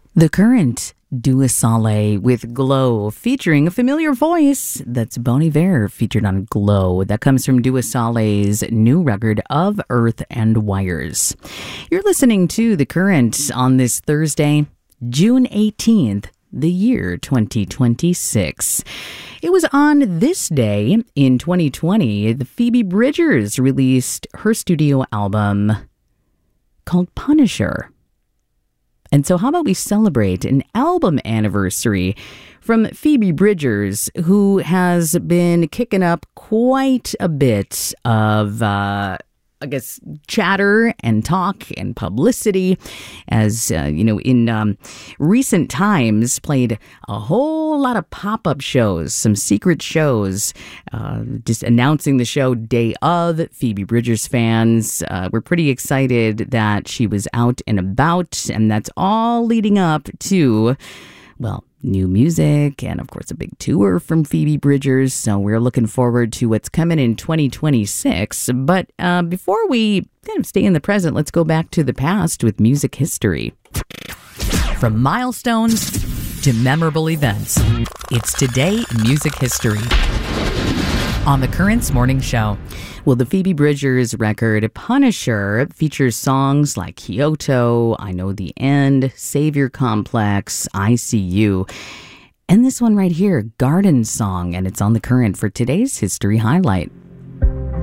The Current, Dua Saleh with Glow, featuring a familiar voice. That's Bon Iver featured on Glow. That comes from Dua Saleh's new record Of Earth and Wires. You're listening to The Current on this Thursday, June 18th, the year 2026. It was on this day in 2020 that Phoebe Bridgers released her studio album called Punisher. And so how about we celebrate an album anniversary from Phoebe Bridgers, who has been kicking up quite a bit of, chatter and talk and publicity as, in recent times played a whole lot of pop-up shows, some secret shows, just announcing the show day of. Phoebe Bridgers fans were pretty excited that she was out and about, and that's all leading up to, well, new music and, of course, a big tour from Phoebe Bridgers. So we're looking forward to what's coming in 2026. But before we kind of stay in the present, let's go back to the past with music history. From milestones to memorable events, it's Today in Music History on the Current's Morning Show. Well, the Phoebe Bridgers record Punisher features songs like Kyoto, I Know the End, Savior Complex, I See You, and this one right here, Garden Song, and it's on the Current for today's History Highlight.